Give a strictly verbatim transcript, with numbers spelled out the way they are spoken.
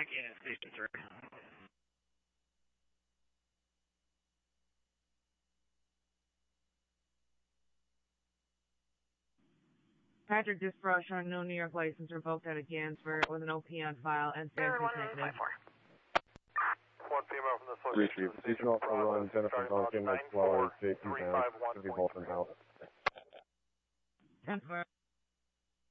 Check in at Station three. Patrick Disbrush on no New York license revoked out of Gansford with an O P on file and status is negative. One female from the association. Retrieve. Station also run Jennifer Duncan as well as J P Vance to be both in house. ten four.